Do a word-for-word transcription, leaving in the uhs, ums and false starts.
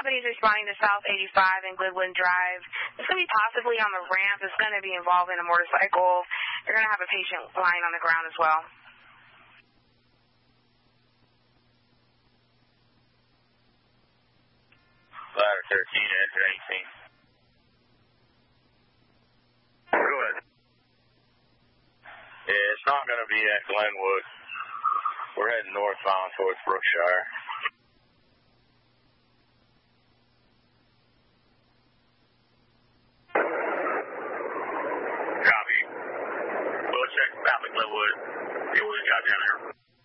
Somebody's responding to South eighty-five and Goodwin Drive. It's going to be possibly on the ramp. It's going to be involving a motorcycle. You're going to have a patient lying on the ground as well. Ladder thirteen, enter eighteen. Go ahead. Yeah, it's not going to be at Glenwood. We're heading northbound towards Brookshire. Copy. We'll check South at Glenwood. See what we got down there.